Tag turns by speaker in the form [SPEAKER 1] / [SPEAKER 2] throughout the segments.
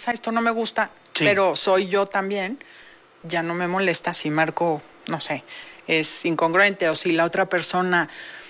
[SPEAKER 1] dices, esto no me gusta,
[SPEAKER 2] Sí.
[SPEAKER 1] pero soy yo también, ya no me molesta si Marco, no sé, es incongruente o si la otra persona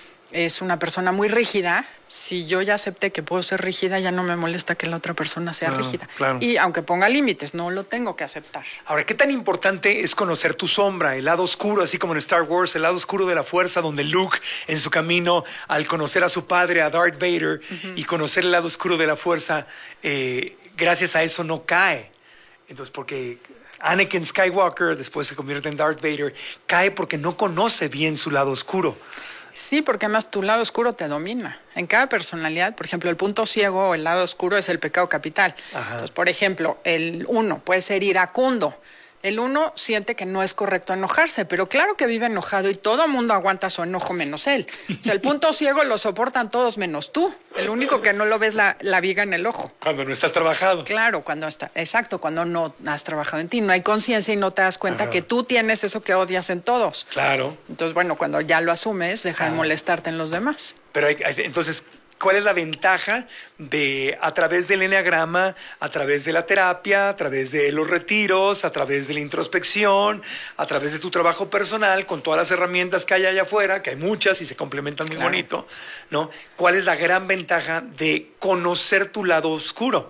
[SPEAKER 1] es una persona muy rígida. Si yo ya acepté que puedo ser rígida, ya no me molesta que la otra persona sea rígida.
[SPEAKER 2] claro.
[SPEAKER 1] Y aunque ponga límites, no lo tengo que aceptar.
[SPEAKER 2] Ahora, ¿qué tan importante es conocer tu sombra, el lado oscuro, así como en Star Wars, el lado oscuro de la fuerza, donde Luke, en su camino, al conocer a su padre, a Darth Vader, y conocer el lado oscuro de la fuerza, gracias a eso no cae. Entonces, porque Anakin Skywalker, después se convierte en Darth Vader, cae porque no conoce bien su lado oscuro.
[SPEAKER 1] Sí, porque además tu lado oscuro te domina. En cada personalidad, por ejemplo, el punto ciego o el lado oscuro es el pecado capital.
[SPEAKER 2] Ajá.
[SPEAKER 1] Entonces, por ejemplo, el 1 puede ser iracundo. El 1 siente que no es correcto enojarse, pero claro que vive enojado y todo el mundo aguanta su enojo menos él. O sea, el punto ciego lo soportan todos menos tú. El único que no lo ves la viga en el ojo.
[SPEAKER 2] Cuando no estás trabajado.
[SPEAKER 1] Claro, cuando no has trabajado en ti, no hay conciencia y no te das cuenta que tú tienes eso que odias en todos.
[SPEAKER 2] Claro.
[SPEAKER 1] Entonces, bueno, cuando ya lo asumes, deja de molestarte en los demás.
[SPEAKER 2] Pero entonces, ¿cuál es la ventaja de, a través del eneagrama, a través de la terapia, a través de los retiros, a través de la introspección, a través de tu trabajo personal, con todas las herramientas que hay allá afuera, que hay muchas y se complementan muy bonito, ¿no? ¿Cuál es la gran ventaja de conocer tu lado oscuro?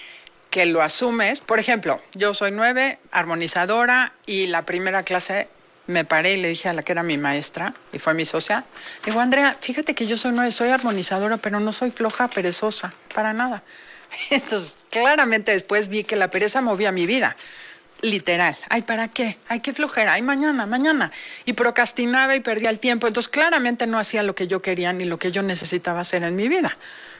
[SPEAKER 1] Que lo asumes. Por ejemplo, yo soy 9, armonizadora, y la primera clase me paré y le dije a la que era mi maestra, y fue mi socia, le digo, Andrea, fíjate que yo soy 9, soy armonizadora, pero no soy floja, perezosa, para nada. Entonces, claramente después vi que la pereza movía mi vida. Literal. Ay, ¿para qué? Ay, qué flojera. Ay, mañana. Y procrastinaba y perdía el tiempo. Entonces, claramente no hacía lo que yo quería ni lo que yo necesitaba hacer en mi vida.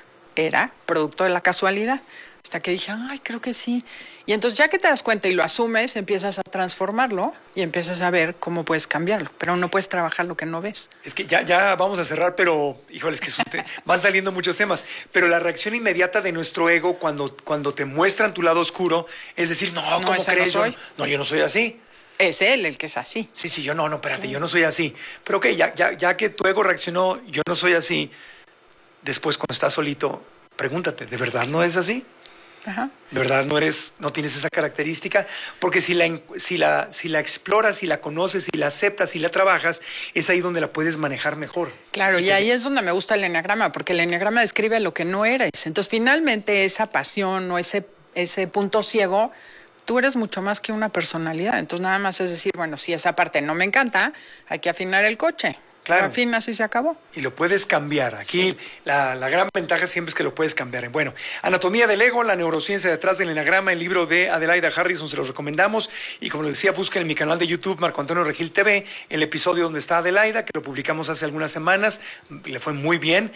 [SPEAKER 1] Era producto de la casualidad. Hasta que dije, ay, creo que sí. Y entonces ya que te das cuenta y lo asumes, empiezas a transformarlo y empiezas a ver cómo puedes cambiarlo. Pero no puedes trabajar lo que no ves.
[SPEAKER 2] Es que ya vamos a cerrar, pero, híjole, es que van saliendo muchos temas. Pero la reacción inmediata de nuestro ego cuando te muestran tu lado oscuro es decir, no, ¿cómo crees?
[SPEAKER 1] No soy.
[SPEAKER 2] Yo no soy así.
[SPEAKER 1] Es él el que es así.
[SPEAKER 2] Sí, yo no, espérate, yo no soy así. Pero ok, ya que tu ego reaccionó, yo no soy así, después cuando estás solito, pregúntate, ¿de verdad no es así?
[SPEAKER 1] Ajá.
[SPEAKER 2] ¿De verdad no tienes esa característica? Porque si la exploras, si la conoces, si la aceptas, si la trabajas, es ahí donde la puedes manejar mejor.
[SPEAKER 1] Claro, y ahí es donde me gusta el eneagrama, porque el eneagrama describe lo que no eres. Entonces, finalmente, esa pasión o ese punto ciego, tú eres mucho más que una personalidad. Entonces, nada más es decir, bueno, si esa parte no me encanta, hay que afinar el coche.
[SPEAKER 2] Claro.
[SPEAKER 1] Lo afinas y se acabó.
[SPEAKER 2] Y lo puedes cambiar. Aquí
[SPEAKER 1] Sí.
[SPEAKER 2] la gran ventaja siempre es que lo puedes cambiar. Bueno, Anatomía del Ego, la neurociencia detrás del eneagrama, el libro de Adelaida Harrison, se los recomendamos. Y como les decía, busquen en mi canal de YouTube, Marco Antonio Regil TV, el episodio donde está Adelaida, que lo publicamos hace algunas semanas. Le fue muy bien.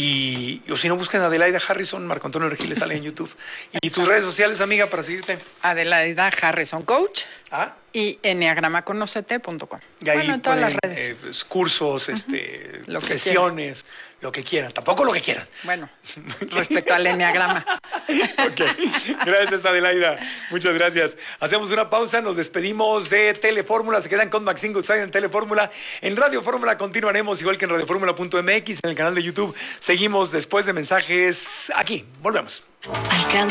[SPEAKER 2] O si no, busquen Adelaida Harrison, Marco Antonio Regil, le sale en YouTube. Y tus redes sociales, amiga, para seguirte.
[SPEAKER 1] Adelaida Harrison Coach
[SPEAKER 2] Ah,
[SPEAKER 1] y eneagramaconocete.com.
[SPEAKER 2] y ahí
[SPEAKER 1] Bueno, en todas las
[SPEAKER 2] pueden,
[SPEAKER 1] redes.
[SPEAKER 2] pues, cursos,
[SPEAKER 1] Lo que
[SPEAKER 2] sesiones, lo que quieran. Tampoco lo que quieran.
[SPEAKER 1] Bueno, respecto al eneagrama.
[SPEAKER 2] Ok, gracias Adelaida, muchas gracias. Hacemos una pausa, nos despedimos de Telefórmula, se quedan con Maxine Goodside en Telefórmula. En Radio Fórmula continuaremos igual que en radioformula.mx, en el canal de YouTube. Seguimos después de mensajes aquí, volvemos.
[SPEAKER 3] Alcanza